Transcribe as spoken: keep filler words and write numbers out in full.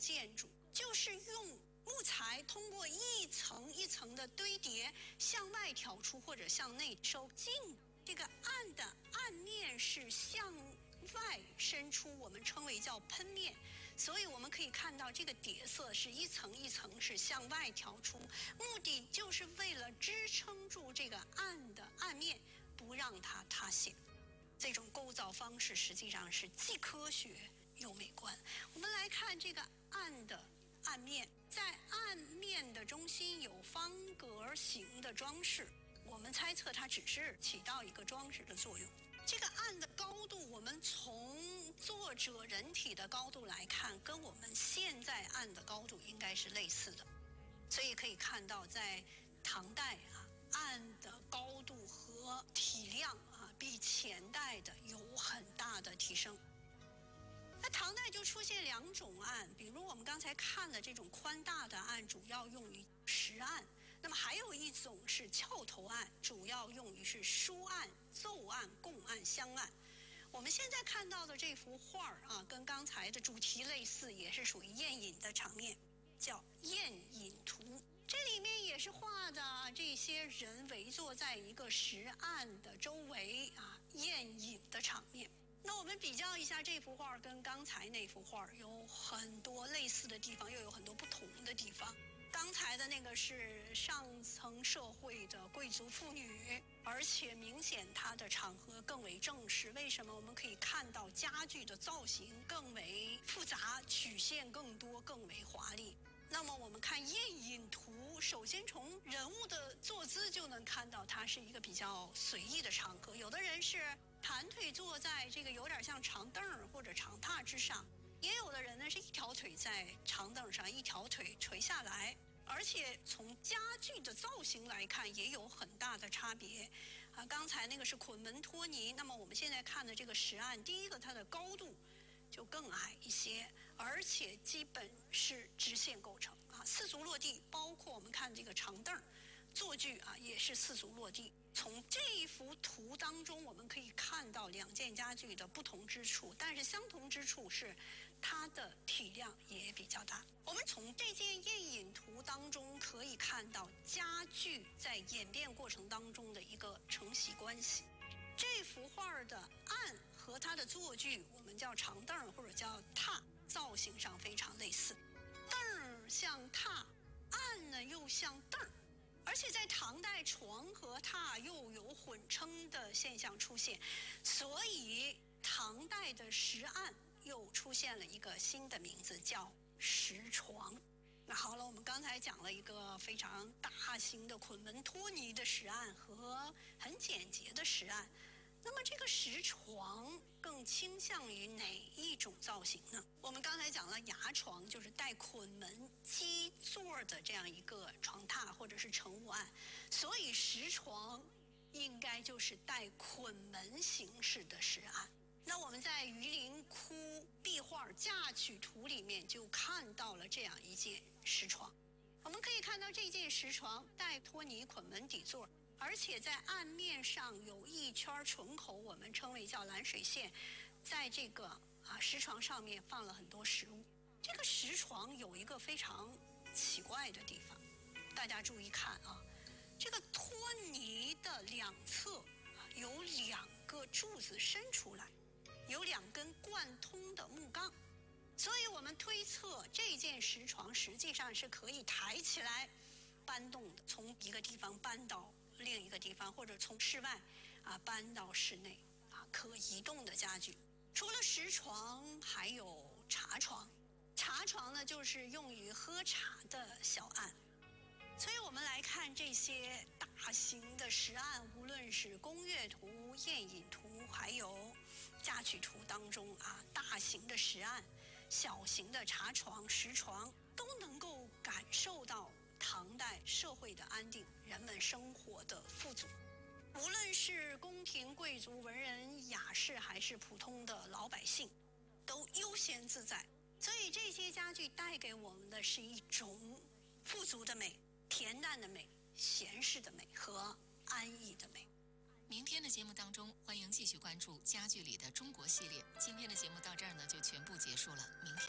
建筑，就是用木材通过一层一层的堆叠向外挑出或者向内收进。这个岸的岸面是向外伸出，我们称为叫喷面，所以我们可以看到这个叠色是一层一层是向外挑出，目的就是为了支撑住这个岸的岸面，不让它塌陷。这种构造方式实际上是既科学又美观。我们来看这个岸的岸面，在岸面的中心有方格形的装饰，我们猜测它只是起到一个装饰的作用。这个岸的高度，我们从作者人体的高度来看，跟我们现在岸的高度应该是类似的，所以可以看到在唐代啊，岸的高度和体量啊，比前代的有很大的提升。那唐代就出现两种岸，比如我们刚才看的这种宽大的岸，主要用于石岸；那么还有一种是翘头岸，主要用于是书案、奏案、供案、香案。我们现在看到的这幅画啊，跟刚才的主题类似，也是属于宴饮的场面，叫宴饮图。这里面也是画的这些人围坐在一个石岸的周围啊，宴饮的场面。那我们比较一下这幅画跟刚才那幅画，有很多类似的地方，又有很多不同的地方。刚才的那个是上层社会的贵族妇女，而且明显它的场合更为正式。为什么？我们可以看到家具的造型更为复杂，曲线更多，更为华丽。那么我们看宴饮图，首先从人物的坐姿就能看到它是一个比较随意的场合，有的人是盘腿坐在这个有点像长凳或者长榻之上，也有的人呢是一条腿在长凳上，一条腿垂下来，而且从家具的造型来看也有很大的差别啊。刚才那个是捆门托尼，那么我们现在看的这个石案，第一个它的高度就更矮一些，而且基本是直线构成啊，四足落地，包括我们看这个长凳坐具啊也是四足落地。从这一幅图当中，我们可以看到两件家具的不同之处，但是相同之处是它的体量也比较大。我们从这件宴饮图当中可以看到家具在演变过程当中的一个承袭关系。这幅画的案和它的坐具，我们叫长凳或者叫榻，造型上非常类似，凳像榻，案呢又像凳，而且在唐代床和榻又有混称的现象出现，所以唐代的石案又出现了一个新的名字，叫石床。那好了，我们刚才讲了一个非常大型的捆门托尼的石案和很简洁的石案，那么这个石床更倾向于哪一种造型呢？我们刚才讲了牙床，就是带捆门基座的这样一个床榻或者是乘务案，所以石床应该就是带捆门形式的石案。那我们在榆林窟壁画嫁娶图里面就看到了这样一件石床。我们可以看到这件石床带托尼捆门底座，而且在岸面上有一圈唇口，我们称为叫蓝水线，在这个啊石床上面放了很多食物。这个石床有一个非常奇怪的地方，大家注意看啊，这个托尼的两侧啊有两个柱子伸出来，有两根贯通的木杠，所以我们推测这件石床实际上是可以抬起来搬动的，从一个地方搬到另一个地方，或者从室外啊搬到室内啊，可移动的家具。除了石床，还有茶床。茶床呢，就是用于喝茶的小案。所以我们来看这些大型的石案，无论是宫乐图、宴饮图，还有嫁娶图当中啊，大型的石案、小型的茶床、石床，都能够感受到唐代社会的安定，人们生活的富足。无论是宫廷贵族、文人雅士，还是普通的老百姓，都悠闲自在。所以这些家具带给我们的是一种富足的美、恬淡的美、闲适的美和安逸的美。 明天的节目当中，欢迎继续关注家具里的中国系列。今天的节目到这儿呢，就全部结束了。明天。